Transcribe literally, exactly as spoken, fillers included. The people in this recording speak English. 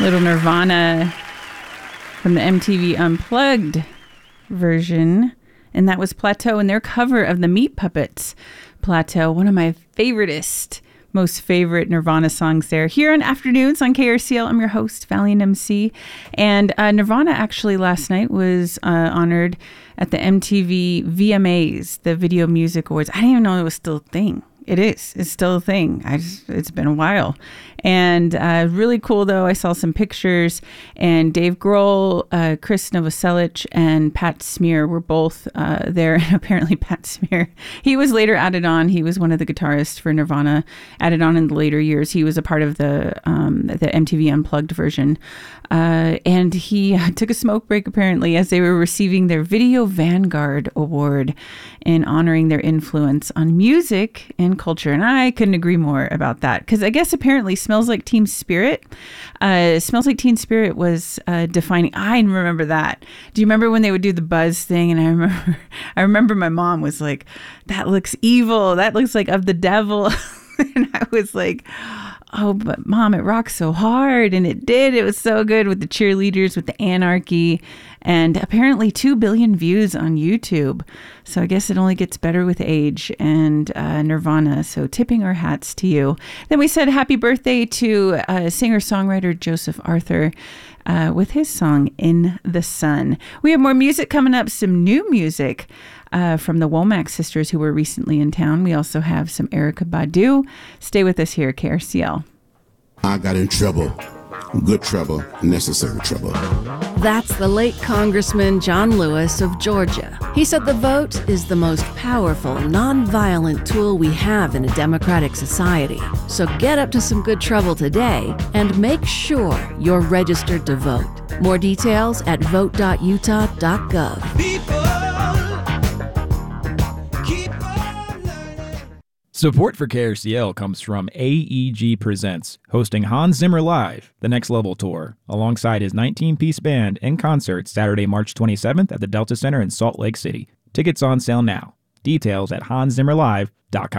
Little Nirvana from the M T V Unplugged version. And that was Plateau and their cover of the Meat Puppets. Plateau, one of my favoriteest, most favorite Nirvana songs there. Here on Afternoons on K R C L, I'm your host, Valiant M C. And uh, Nirvana actually last night was uh, honored at the M T V V M As, the Video Music Awards. I didn't even know it was still a thing. It is. It's still a thing. I just, it's been a while. And uh, really cool, though. I saw some pictures. And Dave Grohl, uh, Chris Novoselic, and Pat Smear were both uh, there. And apparently Pat Smear, he was later added on. He was one of the guitarists for Nirvana, added on in the later years. He was a part of the, um, the M T V Unplugged version. Uh, and he took a smoke break, apparently, as they were receiving their Video Vanguard Award in honoring their influence on music and culture. And I couldn't agree more about that, because I guess apparently Smells Like Teen Spirit, uh, Smells Like Teen Spirit was uh, defining. I remember that. Do you remember when they would do the buzz thing? And I remember, I remember my mom was like, "That looks evil. That looks like of the devil." And I was like, "Oh, but Mom, it rocks so hard." And it did. It was so good with the cheerleaders, with the anarchy, and apparently two billion views on YouTube. So I guess it only gets better with age. And uh, Nirvana. So tipping our hats to you. Then we said happy birthday to uh, singer-songwriter Joseph Arthur uh, with his song In the Sun. We have more music coming up, some new music. Uh, from the Womack sisters who were recently in town. We also have some Erykah Badu. Stay with us here at K R C L. I got in trouble. Good trouble, necessary trouble. That's the late Congressman John Lewis of Georgia. He said the vote is the most powerful, nonviolent tool we have in a democratic society. So get up to some good trouble today and make sure you're registered to vote. More details at vote dot utah dot gov. People. Support for K R C L comes from A E G Presents, hosting Hans Zimmer Live, the Next Level Tour, alongside his nineteen-piece band in concert Saturday, March twenty-seventh at the Delta Center in Salt Lake City. Tickets on sale now. Details at hans zimmer live dot com.